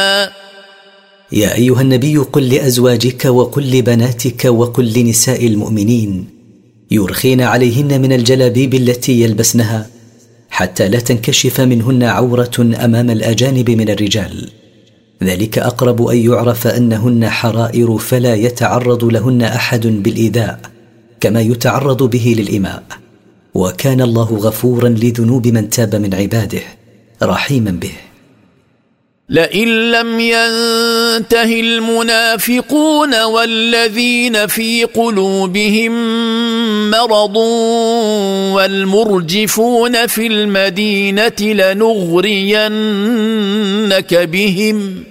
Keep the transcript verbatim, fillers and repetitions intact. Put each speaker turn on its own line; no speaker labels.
يا أيها النبي قل لأزواجك وقل لبناتك وقل لنساء المؤمنين يرخين عليهن من الجلابيب التي يلبسنها حتى لا تنكشف منهن عورة أمام الأجانب من الرجال، ذلك أقرب أن يعرف أنهن حرائر فلا يتعرض لهن أحد بالإيذاء كما يتعرض به للإماء، وكان الله غفورا لذنوب من تاب من عباده رحيما به.
لئن لم ينته المنافقون والذين في قلوبهم مرض والمرجفون في المدينة لنغرينك بهم